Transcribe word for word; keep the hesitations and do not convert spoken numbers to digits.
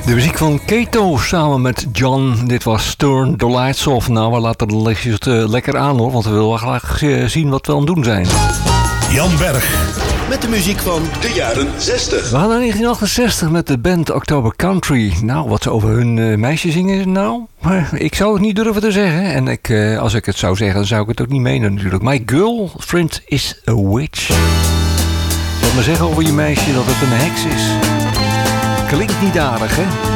De muziek van Kato samen met John. Dit was Turn the Lights Off. Nou, we laten de lichtjes uh, lekker aan hoor, want we willen graag uh, zien wat we aan het doen zijn. Jan Berg. Met de muziek van de jaren zestig. We gaan naar negentien achtenzestig met de band October Country. Nou, wat ze over hun uh, meisje zingen, nou, ik zou het niet durven te zeggen. En ik, uh, als ik het zou zeggen, dan zou ik het ook niet menen natuurlijk. My girlfriend is a witch. Wat maar zeggen over je meisje dat het een heks is. Klinkt niet aardig, hè?